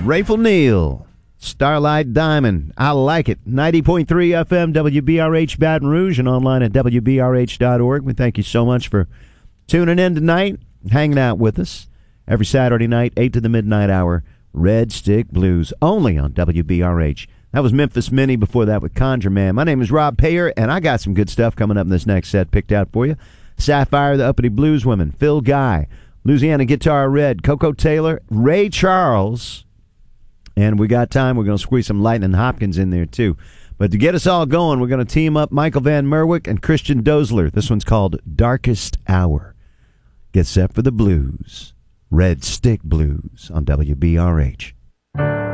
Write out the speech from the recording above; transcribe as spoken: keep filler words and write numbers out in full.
Rayful Neal, Starlight Diamond. I like it. ninety point three F M, W B R H Baton Rouge, and online at W B R H dot org. We thank you so much for tuning in tonight, hanging out with us every Saturday night, eight to the midnight hour. Red Stick Blues, only on W B R H. That was Memphis Minnie, before that with Conjure Man. My name is Rob Payer, and I got some good stuff coming up in this next set picked out for you. Sapphire, the Uppity Blues Women, Phil Guy, Louisiana Guitar Red, Coco Taylor, Ray Charles, and we got time. We're going to squeeze some Lightning Hopkins in there, too. But to get us all going, we're going to team up Michael Van Merwick and Christian Dozler. This one's called Darkest Hour. Get set for the blues. Red Stick Blues on W B R H.